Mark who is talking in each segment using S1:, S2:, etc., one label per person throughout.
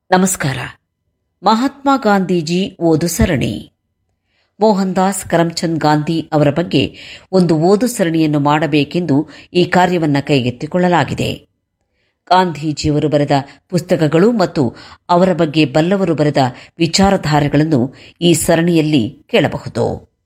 S1: ನಮಸ್ಕಾರ. ಮಹಾತ್ಮ ಗಾಂಧೀಜಿ ಓದು ಸರಣಿ. ಮೋಹನ್ ದಾಸ್ ಕರಮ್ಚಂದ್ ಗಾಂಧಿ ಅವರ ಬಗ್ಗೆ ಒಂದು ಓದು ಸರಣಿಯನ್ನು ಮಾಡಬೇಕೆಂದು ಈ ಕಾರ್ಯವನ್ನು ಕೈಗೆತ್ತಿಕೊಳ್ಳಲಾಗಿದೆ. ಗಾಂಧೀಜಿಯವರು ಬರೆದ ಪುಸ್ತಕಗಳು ಮತ್ತು ಅವರ ಬಗ್ಗೆ ಬಲ್ಲವರು ಬರೆದ ವಿಚಾರಧಾರೆಗಳನ್ನು ಈ ಸರಣಿಯಲ್ಲಿ ಕೇಳಬಹುದು.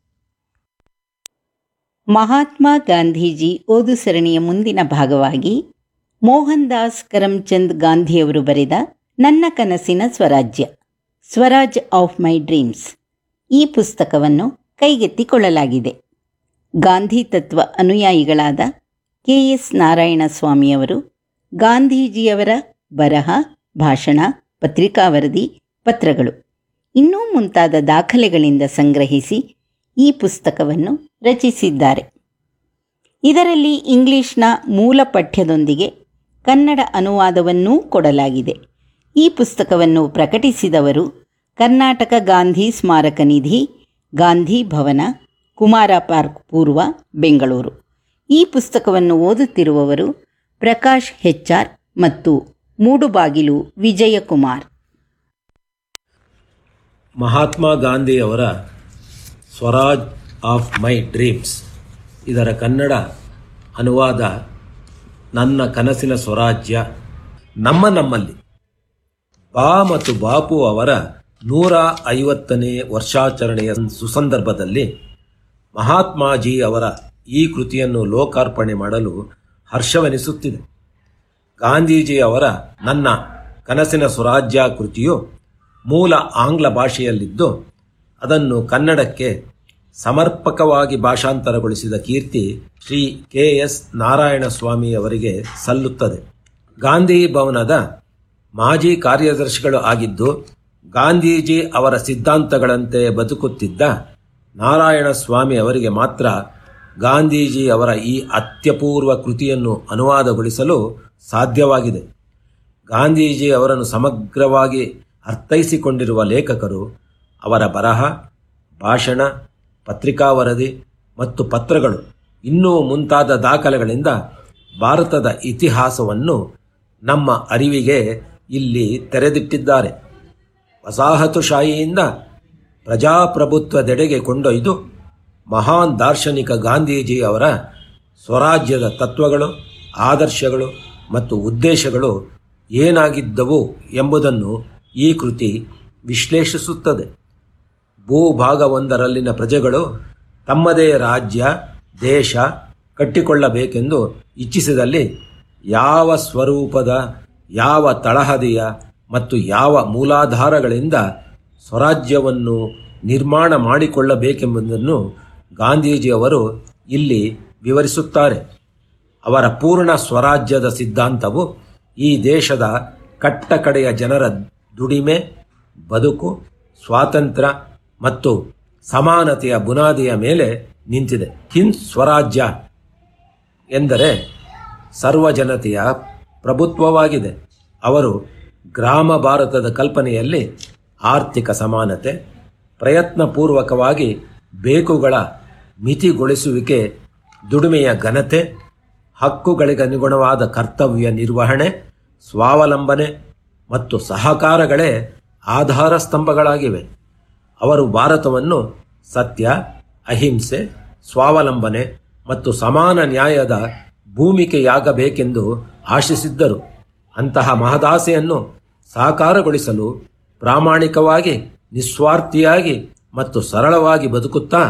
S2: ಮಹಾತ್ಮ ಗಾಂಧೀಜಿ ಓದು ಸರಣಿಯ ಮುಂದಿನ ಭಾಗವಾಗಿ ಮೋಹನ್ ದಾಸ್ ಕರಮ್ಚಂದ್ ಗಾಂಧಿಯವರು ಬರೆದ ನನ್ನ ಕನಸಿನ ಸ್ವರಾಜ್ಯ, ಸ್ವರಾಜ್ ಆಫ್ ಮೈ ಡ್ರೀಮ್ಸ್, ಈ ಪುಸ್ತಕವನ್ನು ಕೈಗೆತ್ತಿಕೊಳ್ಳಲಾಗಿದೆ. ಗಾಂಧಿ ತತ್ವ ಅನುಯಾಯಿಗಳಾದ KS ನಾರಾಯಣಸ್ವಾಮಿಯವರು ಗಾಂಧೀಜಿಯವರ ಬರಹ, ಭಾಷಣ, ಪತ್ರಿಕಾ ವರದಿ, ಪತ್ರಗಳು ಇನ್ನೂ ಮುಂತಾದ ದಾಖಲೆಗಳಿಂದ ಸಂಗ್ರಹಿಸಿ ಈ ಪುಸ್ತಕವನ್ನು ರಚಿಸಿದ್ದಾರೆ. ಇದರಲ್ಲಿ ಇಂಗ್ಲಿಷ್ನ ಮೂಲ ಪಠ್ಯದೊಂದಿಗೆ ಕನ್ನಡ ಅನುವಾದವನ್ನೂ ಕೊಡಲಾಗಿದೆ. ಈ ಪುಸ್ತಕವನ್ನು ಪ್ರಕಟಿಸಿದವರು ಕರ್ನಾಟಕ ಗಾಂಧಿ ಸ್ಮಾರಕ ನಿಧಿ, ಗಾಂಧಿ ಭವನ, ಕುಮಾರ ಪಾರ್ಕ್ ಪೂರ್ವ, ಬೆಂಗಳೂರು. ಈ ಪುಸ್ತಕವನ್ನು ಓದುತ್ತಿರುವವರು ಪ್ರಕಾಶ್ HR ಮತ್ತು ಮೂಡುಬಾಗಿಲು ವಿಜಯಕುಮಾರ್.
S3: ಮಹಾತ್ಮ ಗಾಂಧಿಯವರ ಸ್ವರಾಜ್ ಆಫ್ ಮೈ ಡ್ರೀಮ್ಸ್, ಇದರ ಕನ್ನಡ ಅನುವಾದ ನನ್ನ ಕನಸಿನ ಸ್ವರಾಜ್ಯ. ನಮ್ಮಲ್ಲಿ ಬಾ ಮತ್ತು ಬಾಪು ಅವರ 150ನೇ ವರ್ಷಾಚರಣೆಯ ಸುಸಂದರ್ಭದಲ್ಲಿ ಮಹಾತ್ಮಾಜಿ ಅವರ ಈ ಕೃತಿಯನ್ನು ಲೋಕಾರ್ಪಣೆ ಮಾಡಲು ಹರ್ಷವೆನಿಸುತ್ತಿದೆ. ಗಾಂಧೀಜಿ ಅವರ ನನ್ನ ಕನಸಿನ ಸ್ವರಾಜ್ಯ ಕೃತಿಯು ಮೂಲ ಆಂಗ್ಲ ಭಾಷೆಯಲ್ಲಿದ್ದು ಅದನ್ನು ಕನ್ನಡಕ್ಕೆ ಸಮರ್ಪಕವಾಗಿ ಭಾಷಾಂತರಗೊಳಿಸಿದ ಕೀರ್ತಿ ಶ್ರೀ KS ನಾರಾಯಣಸ್ವಾಮಿ ಅವರಿಗೆ ಸಲ್ಲುತ್ತದೆ. ಗಾಂಧಿ ಭವನದ ಮಾಜಿ ಕಾರ್ಯದರ್ಶಿಗಳು ಆಗಿದ್ದು ಗಾಂಧೀಜಿ ಅವರ ಸಿದ್ಧಾಂತಗಳಂತೆ ಬದುಕುತ್ತಿದ್ದ ನಾರಾಯಣಸ್ವಾಮಿ ಅವರಿಗೆ ಮಾತ್ರ ಗಾಂಧೀಜಿ ಅವರ ಈ ಅತ್ಯಪೂರ್ವ ಕೃತಿಯನ್ನು ಅನುವಾದಗೊಳಿಸಲು ಸಾಧ್ಯವಾಗಿದೆ. ಗಾಂಧೀಜಿ ಅವರನ್ನು ಸಮಗ್ರವಾಗಿ ಅರ್ಥೈಸಿಕೊಂಡಿರುವ ಲೇಖಕರು ಅವರ ಬರಹ, ಭಾಷಣ, ಪತ್ರಿಕಾ ವರದಿ ಮತ್ತು ಪತ್ರಗಳು ಇನ್ನೂ ಮುಂತಾದ ದಾಖಲೆಗಳಿಂದ ಭಾರತದ ಇತಿಹಾಸವನ್ನು ನಮ್ಮ ಅರಿವಿಗೆ ಇಲ್ಲಿ ತೆರೆದಿಟ್ಟಿದ್ದಾರೆ. ವಸಾಹತುಶಾಹಿಯಿಂದ ಪ್ರಜಾಪ್ರಭುತ್ವದೆಡೆಗೆ ಕೊಂಡೊಯ್ದು ಮಹಾನ್ ದಾರ್ಶನಿಕ ಗಾಂಧೀಜಿ ಅವರ ಸ್ವರಾಜ್ಯದ ತತ್ವಗಳು, ಆದರ್ಶಗಳು ಮತ್ತು ಉದ್ದೇಶಗಳು ಏನಾಗಿದ್ದವು ಎಂಬುದನ್ನು ಈ ಕೃತಿ ವಿಶ್ಲೇಷಿಸುತ್ತದೆ. ಭೂಭಾಗವೊಂದರಲ್ಲಿನ ಪ್ರಜೆಗಳು ತಮ್ಮದೇ ರಾಜ್ಯ, ದೇಶ ಕಟ್ಟಿಕೊಳ್ಳಬೇಕೆಂದು ಇಚ್ಛಿಸಿದಲ್ಲಿ ಯಾವ ಸ್ವರೂಪದ, ಯಾವ ತಳಹದಿಯ ಮತ್ತು ಯಾವ ಮೂಲಾಧಾರಗಳಿಂದ ಸ್ವರಾಜ್ಯವನ್ನು ನಿರ್ಮಾಣ ಮಾಡಿಕೊಳ್ಳಬೇಕೆಂಬುದನ್ನು ಗಾಂಧೀಜಿಯವರು ಇಲ್ಲಿ ವಿವರಿಸುತ್ತಾರೆ. ಅವರ ಪೂರ್ಣ ಸ್ವರಾಜ್ಯದ ಸಿದ್ಧಾಂತವು ಈ ದೇಶದ ಕಟ್ಟಕಡೆಯ ಜನರ ದುಡಿಮೆ, ಬದುಕು, ಸ್ವಾತಂತ್ರ್ಯ ಮತ್ತು ಸಮಾನತೆಯ ಬುನಾದಿಯ ಮೇಲೆ ನಿಂತಿದೆ. ಹಿಂದ್ ಸ್ವರಾಜ್ಯ ಎಂದರೆ ಸರ್ವಜನತೆಯ ಪ್ರಭುತ್ವವಾಗಿದೆ. ಅವರು ಗ್ರಾಮ ಭಾರತದ ಕಲ್ಪನೆಯಲ್ಲಿ ಆರ್ಥಿಕ ಸಮಾನತೆ, ಪ್ರಯತ್ನಪೂರ್ವಕವಾಗಿ ಬೇಕುಗಳ ಮಿತಿಗೊಳಿಸುವಿಕೆ, ದುಡಿಮೆಯ ಘನತೆ, ಹಕ್ಕುಗಳಿಗನುಗುಣವಾದ ಕರ್ತವ್ಯ ನಿರ್ವಹಣೆ, ಸ್ವಾವಲಂಬನೆ ಮತ್ತು ಸಹಕಾರಗಳೇ ಆಧಾರ ಸ್ತಂಭಗಳಾಗಿವೆ. ಅವರು ಭಾರತವನ್ನು ಸತ್ಯ, ಅಹಿಂಸೆ, ಸ್ವಾವಲಂಬನೆ ಮತ್ತು ಸಮಾನ ನ್ಯಾಯದ ಭೂಮಿಕೆಯಾಗಬೇಕೆಂದು ಆಶಿಸಿದ್ದರು. ಅಂತಹ ಮಹದಾಸೆಯನ್ನು ಸಾಕಾರಗೊಳಿಸಲು ಪ್ರಾಮಾಣಿಕವಾಗಿ, ನಿಸ್ವಾರ್ಥಿಯಾಗಿ ಮತ್ತು ಸರಳವಾಗಿ ಬದುಕುತ್ತಾ